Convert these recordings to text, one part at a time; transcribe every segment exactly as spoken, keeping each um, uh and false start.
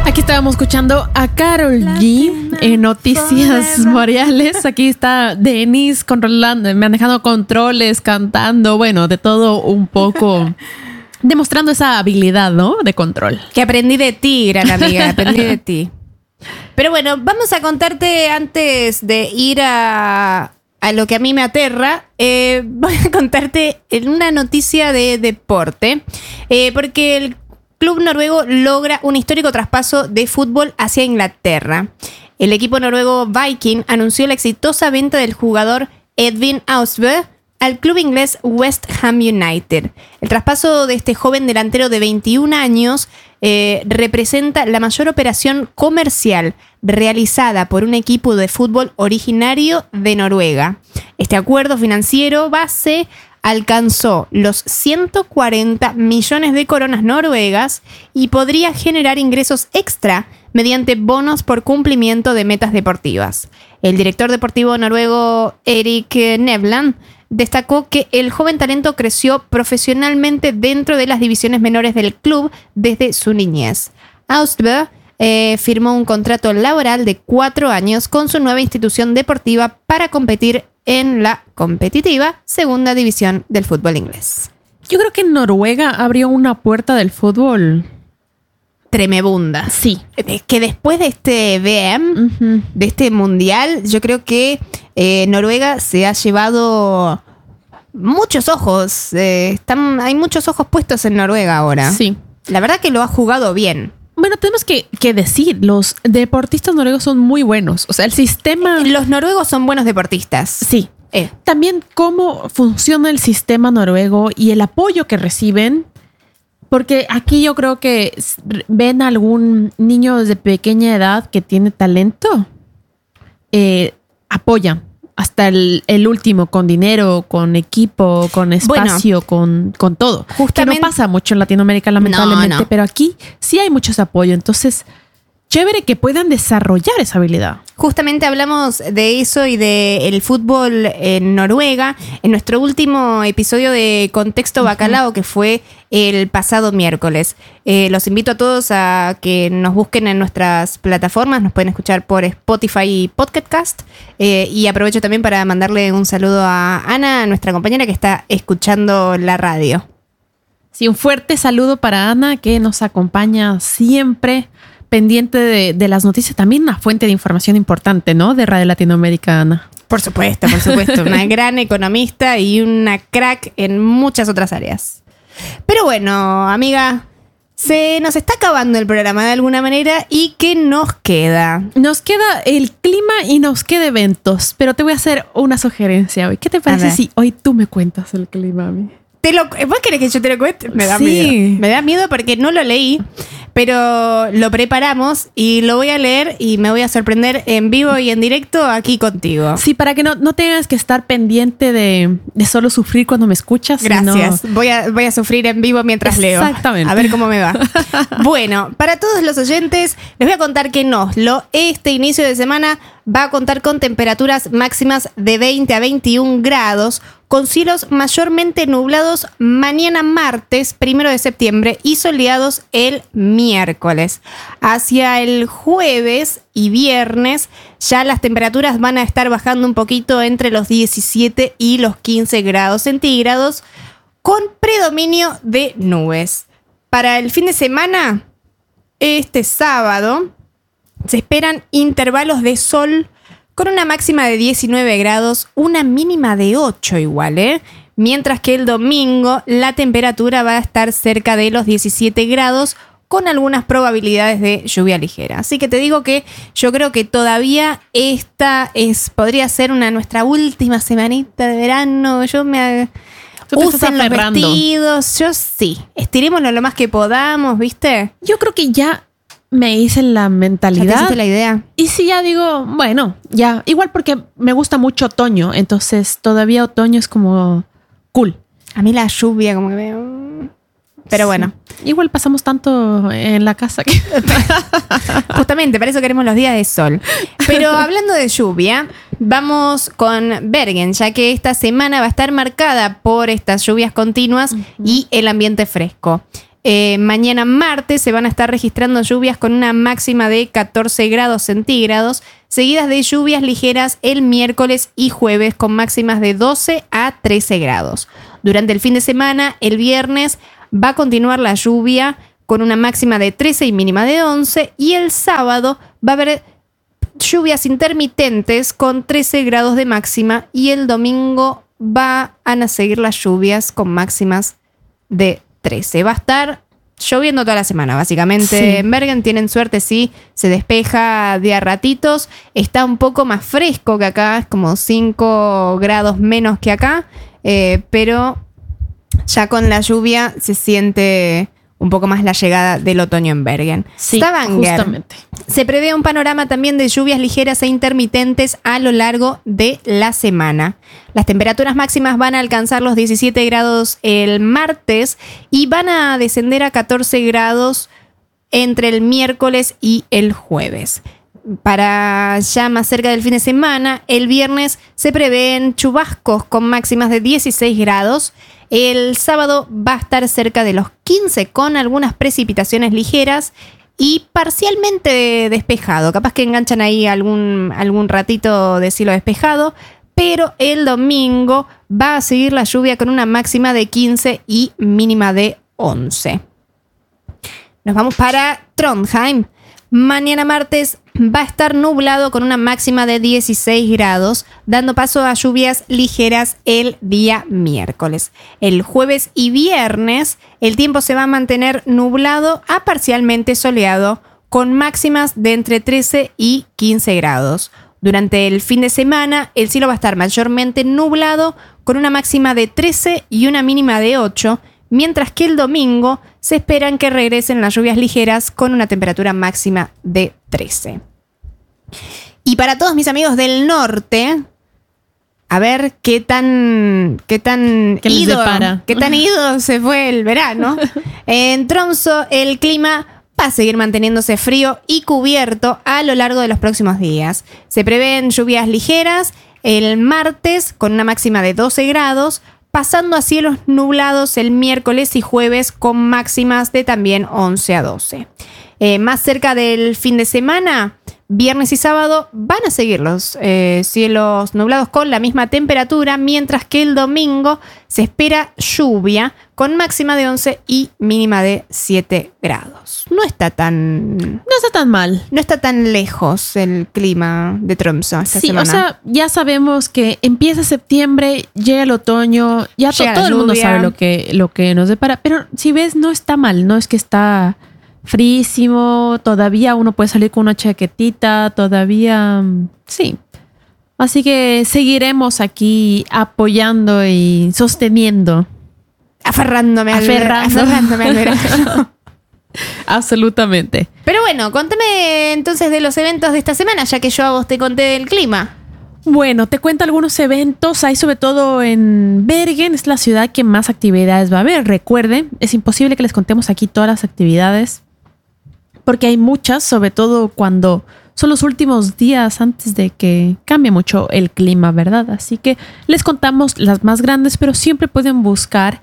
Aquí estábamos escuchando a Karol G en Noticias Boreales. Aquí está Denise controlando, manejando controles, cantando, bueno, de todo un poco, demostrando esa habilidad, ¿no? De control. Que aprendí de ti, gran amiga, aprendí de ti. Pero bueno, vamos a contarte antes de ir a, a lo que a mí me aterra. Eh, voy a contarte en una noticia de deporte, eh, porque el club noruego logra un histórico traspaso de fútbol hacia Inglaterra. El equipo noruego Viking anunció la exitosa venta del jugador Edvin Austbø al club inglés West Ham United. El traspaso de este joven delantero de veintiún años eh, representa la mayor operación comercial realizada por un equipo de fútbol originario de Noruega. Este acuerdo financiero base alcanzó los ciento cuarenta millones de coronas noruegas y podría generar ingresos extra mediante bonos por cumplimiento de metas deportivas. El director deportivo noruego Erik Nevland destacó que el joven talento creció profesionalmente dentro de las divisiones menores del club desde su niñez. Austbø eh, firmó un contrato laboral de cuatro años con su nueva institución deportiva para competir en la competitiva segunda división del fútbol inglés. Yo creo que Noruega abrió una puerta del fútbol tremebunda. Sí. Que después de este V M, uh-huh. de este mundial, yo creo que eh, Noruega se ha llevado muchos ojos. Eh, están, hay muchos ojos puestos en Noruega ahora. Sí. La verdad que lo ha jugado bien. Bueno, tenemos que, que decir, los deportistas noruegos son muy buenos. O sea, el sistema... Los noruegos son buenos deportistas. Sí. Eh. También cómo funciona el sistema noruego y el apoyo que reciben. Porque aquí yo creo que ven a algún niño desde pequeña edad que tiene talento, eh, apoyan hasta el, el último, con dinero, con equipo, con espacio, bueno, con, con todo. Justamente, que no pasa mucho en Latinoamérica, lamentablemente, no, no. Pero aquí sí hay muchos apoyo. Entonces, chévere que puedan desarrollar esa habilidad. Justamente hablamos de eso y del fútbol en Noruega en nuestro último episodio de Contexto Bacalao, uh-huh. que fue el pasado miércoles. Eh, los invito a todos a que nos busquen en nuestras plataformas. Nos pueden escuchar por Spotify y Podcast. Eh, y aprovecho también para mandarle un saludo a Ana, nuestra compañera que está escuchando la radio. Sí, un fuerte saludo para Ana, que nos acompaña siempre, pendiente de, de las noticias, también una fuente de información importante, ¿no? De Radio Latinoamérica, Ana. Por supuesto, por supuesto. Una gran economista y una crack en muchas otras áreas. Pero bueno, amiga, se nos está acabando el programa de alguna manera. ¿Y qué nos queda? Nos queda el clima y nos queda eventos. Pero te voy a hacer una sugerencia hoy. ¿Qué te parece si hoy tú me cuentas el clima a mí? Te lo, ¿Vos querés que yo te lo cuente? Me da sí. miedo. Me da miedo porque no lo leí, pero lo preparamos y lo voy a leer y me voy a sorprender en vivo y en directo aquí contigo. Sí, para que no, no tengas que estar pendiente de, de solo sufrir cuando me escuchas. Gracias. Sino... Voy, a, voy a sufrir en vivo mientras leo. Exactamente. A ver cómo me va. Bueno, para todos los oyentes, les voy a contar que no. Lo, este inicio de semana va a contar con temperaturas máximas de veinte a veintiún grados, con cielos mayormente nublados mañana martes, primero de septiembre, y soleados el miércoles. Hacia el jueves y viernes ya las temperaturas van a estar bajando un poquito entre los diecisiete y los quince grados centígrados, con predominio de nubes. Para el fin de semana, este sábado, se esperan intervalos de sol con una máxima de diecinueve grados, una mínima de ocho igual, ¿eh? Mientras que el domingo la temperatura va a estar cerca de los diecisiete grados con algunas probabilidades de lluvia ligera. Así que te digo que yo creo que todavía esta es, podría ser una nuestra última semanita de verano. Yo me... Usen los vestidos, yo sí. Estirémonos lo más que podamos, ¿viste? Yo creo que ya... me hice la mentalidad. ¿Ya te hiciste la idea? Y sí, ya digo, bueno, ya. Igual porque me gusta mucho otoño. Entonces, todavía otoño es como cool. A mí la lluvia como que veo... Pero sí. Bueno. Igual pasamos tanto en la casa que... Justamente, para eso queremos los días de sol. Pero hablando de lluvia, vamos con Bergen, ya que esta semana va a estar marcada por estas lluvias continuas uh-huh. y el ambiente fresco. eh, mañana martes se van a estar registrando lluvias con una máxima de catorce grados centígrados, seguidas de lluvias ligeras el miércoles y jueves con máximas de doce a trece grados. Durante el fin de semana, el viernes va a continuar la lluvia con una máxima de trece y mínima de once, y el sábado va a haber lluvias intermitentes con trece grados de máxima, y el domingo van a seguir las lluvias con máximas de trece. Va a estar lloviendo toda la semana, básicamente. Sí. En Bergen tienen suerte, sí, se despeja de a ratitos. Está un poco más fresco que acá, es como cinco grados menos que acá, eh, pero ya con la lluvia se siente un poco más la llegada del otoño en Bergen. Sí, Stavanger, justamente. Se prevé un panorama también de lluvias ligeras e intermitentes a lo largo de la semana. Las temperaturas máximas van a alcanzar los diecisiete grados el martes y van a descender a catorce grados entre el miércoles y el jueves. Para ya más cerca del fin de semana, el viernes se prevén chubascos con máximas de dieciséis grados. El sábado va a estar cerca de los quince con algunas precipitaciones ligeras y parcialmente despejado. Capaz que enganchan ahí algún, algún ratito de cielo despejado, pero el domingo va a seguir la lluvia con una máxima de quince y mínima de once. Nos vamos para Trondheim. Mañana martes va a estar nublado con una máxima de dieciséis grados, dando paso a lluvias ligeras el día miércoles. El jueves y viernes el tiempo se va a mantener nublado a parcialmente soleado, con máximas de entre trece y quince grados. Durante el fin de semana el cielo va a estar mayormente nublado con una máxima de trece y una mínima de ocho, mientras que el domingo se esperan que regresen las lluvias ligeras con una temperatura máxima de trece. Y para todos mis amigos del norte, a ver qué tan qué tan ¿Qué ido, qué tan ido se fue el verano. En Tromsø el clima va a seguir manteniéndose frío y cubierto a lo largo de los próximos días. Se prevén lluvias ligeras el martes con una máxima de doce grados, pasando a cielos nublados el miércoles y jueves con máximas de también once a doce. Eh, más cerca del fin de semana, viernes y sábado van a seguir los eh, cielos nublados con la misma temperatura, mientras que el domingo se espera lluvia con máxima de once y mínima de siete grados. No está tan... No está tan mal. No está tan lejos el clima de Tromsø esta sí, semana. O sea, ya sabemos que empieza septiembre, llega el otoño, ya to- todo el mundo sabe lo que, lo que nos depara. Pero si ves, no está mal, no es que está frísimo, todavía uno puede salir con una chaquetita, todavía... Sí. Así que seguiremos aquí apoyando y sosteniendo. Aferrándome al Aferrando. verano. Aferrándome al verano. Absolutamente. Pero bueno, contame entonces de los eventos de esta semana, ya que yo a vos te conté del clima. Bueno, te cuento algunos eventos. Hay sobre todo en Bergen, es la ciudad que más actividades va a haber. Recuerden, es imposible que les contemos aquí todas las actividades, porque hay muchas, sobre todo cuando son los últimos días antes de que cambie mucho el clima, ¿verdad? Así que les contamos las más grandes, pero siempre pueden buscar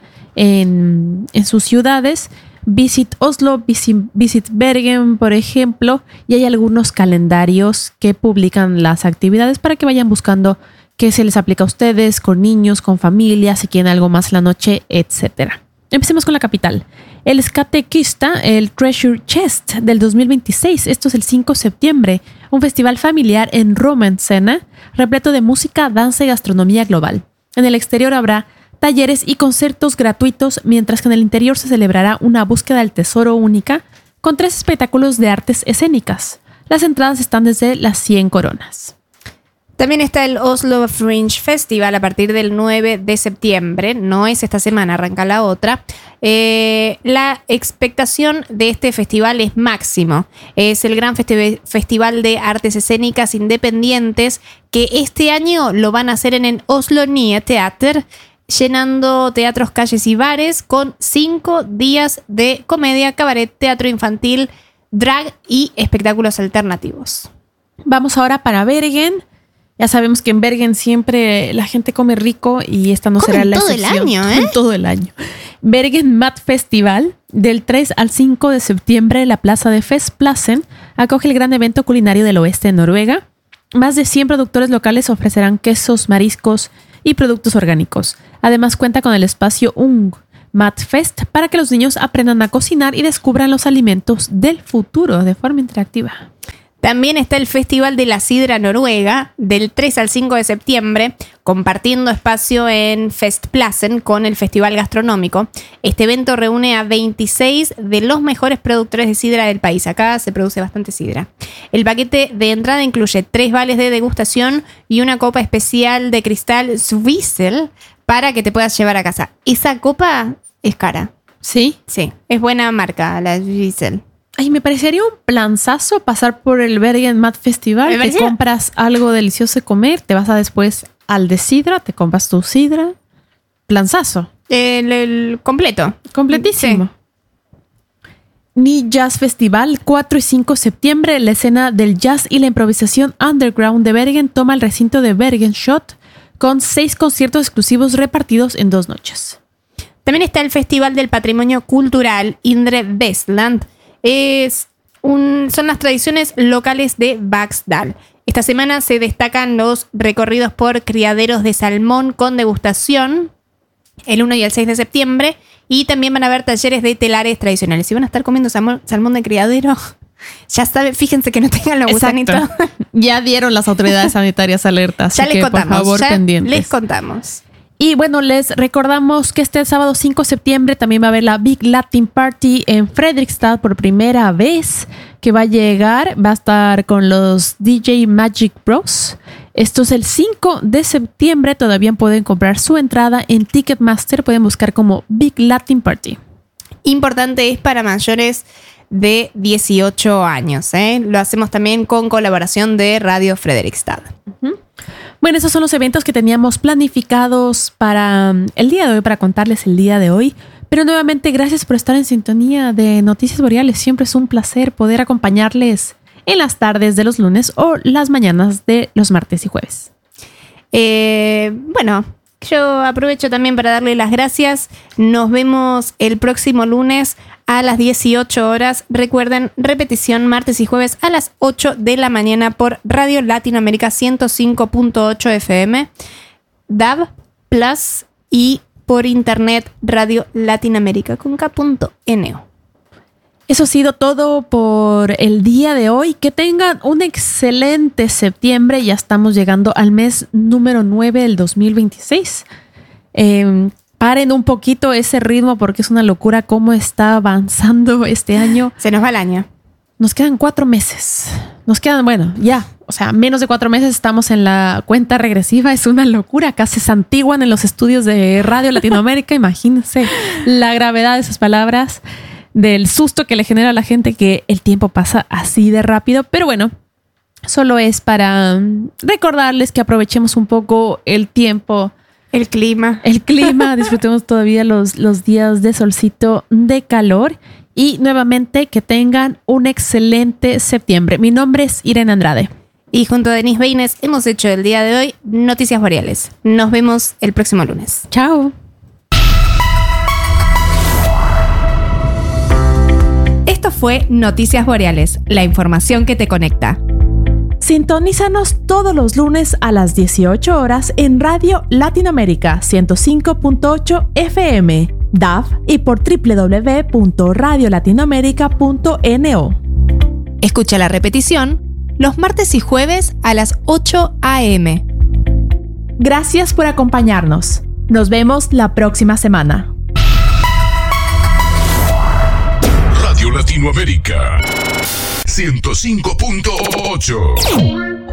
en, en sus ciudades. Visit Oslo, Visit, Visit Bergen, por ejemplo, y hay algunos calendarios que publican las actividades para que vayan buscando qué se les aplica a ustedes, con niños, con familia, si quieren algo más la noche, etcétera. Empecemos con la capital. El Skatekista, el Treasure Chest del dos mil veintiséis. Esto es el cinco de septiembre. Un festival familiar en Romansena, repleto de música, danza y gastronomía global. En el exterior habrá talleres y conciertos gratuitos, mientras que en el interior se celebrará una búsqueda del tesoro única con tres espectáculos de artes escénicas. Las entradas están desde las cien coronas. También está el Oslo Fringe Festival a partir del nueve de septiembre. No es esta semana, arranca la otra. Eh, la expectación de este festival es máximo. Es el gran festi- festival de artes escénicas independientes que este año lo van a hacer en el Oslo Nye Teater, llenando teatros, calles y bares con cinco días de comedia, cabaret, teatro infantil, drag y espectáculos alternativos. Vamos ahora para Bergen. Ya sabemos que en Bergen siempre la gente come rico y esta no Comen será la todo excepción. el año, ¿eh? Comen todo el año. Bergen Mat Festival. Del tres al cinco de septiembre, la plaza de Festplassen acoge el gran evento culinario del oeste de Noruega. Más de cien productores locales ofrecerán quesos, mariscos y productos orgánicos. Además, cuenta con el espacio Ung Matfest para que los niños aprendan a cocinar y descubran los alimentos del futuro de forma interactiva. También está el Festival de la Sidra Noruega, del tres al cinco de septiembre, compartiendo espacio en Festplassen con el Festival Gastronómico. Este evento reúne a veintiséis de los mejores productores de sidra del país. Acá se produce bastante sidra. El paquete de entrada incluye tres vales de degustación y una copa especial de cristal Swiesel para que te puedas llevar a casa. Esa copa es cara. ¿Sí? Sí, es buena marca, la Swiesel. Ay, me parecería un planzazo pasar por el Bergen Mat Festival. Te compras algo delicioso de comer, te vas a después al de sidra, te compras tu sidra. Planzazo. El, el completo. Completísimo. Sí. Ni Jazz Festival, cuatro y cinco de septiembre. La escena del jazz y la improvisación underground de Bergen toma el recinto de Bergen Shot con seis conciertos exclusivos repartidos en dos noches. También está el Festival del Patrimonio Cultural Indre Vestland. Es un, son las tradiciones locales de Vaxdal. Esta semana se destacan los recorridos por criaderos de salmón con degustación el uno y el seis de septiembre, y también van a haber talleres de telares tradicionales. Si van a estar comiendo salmón, salmón de criadero, ya saben, fíjense que no tengan los gusanitos. Ya dieron las autoridades sanitarias alertas. Ya les que, contamos. Por favor, ya pendientes. Les contamos. Y bueno, les recordamos que este sábado cinco de septiembre también va a haber la Big Latin Party en Fredrikstad por primera vez, que va a llegar, va a estar con los D J Magic Bros. Esto es el cinco de septiembre, todavía pueden comprar su entrada en Ticketmaster, pueden buscar como Big Latin Party. Importante, es para mayores de dieciocho años, ¿eh? Lo hacemos también con colaboración de Radio Fredrikstad. Uh-huh. Bueno, esos son los eventos que teníamos planificados para el día de hoy, para contarles el día de hoy. Pero nuevamente, gracias por estar en sintonía de Noticias Boreales. Siempre es un placer poder acompañarles en las tardes de los lunes o las mañanas de los martes y jueves. Eh, bueno, yo aprovecho también para darle las gracias. Nos vemos el próximo lunes a las dieciocho horas. Recuerden, repetición martes y jueves a las ocho de la mañana por Radio Latinoamérica ciento cinco punto ocho F M, D A B Plus y por internet Radio Latinoamérica con K punto N O. Eso ha sido todo por el día de hoy. Que tengan un excelente septiembre. Ya estamos llegando al mes número nueve del dos mil veintiséis. Eh, paren un poquito ese ritmo porque es una locura cómo está avanzando este año. Se nos va el año. Nos quedan cuatro meses. Nos quedan, bueno, ya. O sea, menos de cuatro meses estamos en la cuenta regresiva. Es una locura. Casi se antiguan en los estudios de Radio Latinoamérica. Imagínense la gravedad de esas palabras, del susto que le genera a la gente que el tiempo pasa así de rápido. Pero bueno, solo es para recordarles que aprovechemos un poco el tiempo, el clima. El clima, disfrutemos todavía los, los días de solcito, de calor. Y nuevamente que tengan un excelente septiembre. Mi nombre es Irene Andrade. Y junto a Denise Beines hemos hecho el día de hoy Noticias Boreales. Nos vemos el próximo lunes. Chao. Esto fue Noticias Boreales, la información que te conecta. Sintonízanos todos los lunes a las dieciocho horas en Radio Latinoamérica ciento cinco punto ocho F M, D A B y por doble u doble u doble u punto radio latinoamérica punto N O. Escucha la repetición los martes y jueves a las ocho a eme. Gracias por acompañarnos. Nos vemos la próxima semana. Radio Latinoamérica ciento cinco punto ocho.